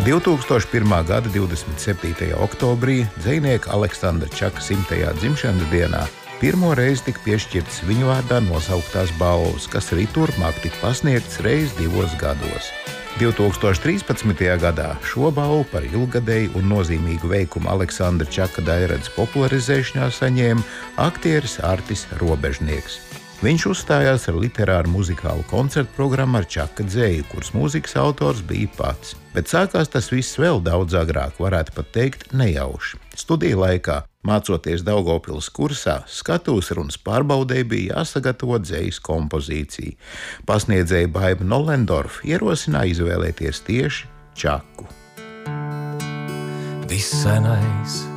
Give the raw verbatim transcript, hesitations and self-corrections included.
divtūkstoš pirmā gada divdesmit septītajā oktobrī dzejnieka Aleksandra Čaka simtajā dzimšanas dienā pirmo reizi tika piešķirtas viņu vārdā nosauktās balvas, kas arī turpmāk tika pasniegtas reiz divos gados. divtūkstoš trīspadsmitajā gadā šo balvu par ilggadēju un nozīmīgu veikumu Aleksandra Čaka daļradas popularizēšanā saņēma aktieris Artis Robežnieks. Viņš uzstājās ar literāru muzikālu koncertu programmu ar Čaka dzeju, kuras mūzikas autors bija pats. Bet sākās tas viss vēl daudz agrāk, varētu pat teikt nejauši. Studiju laikā, mācoties Daugavpils kursā, skatuves runas pārbaudei bija jāsagatavo dzejas kompozīcija. Pasniedzēja Baiba Nolendorfa ierosināja izvēlēties tieši Čaku. Viss senais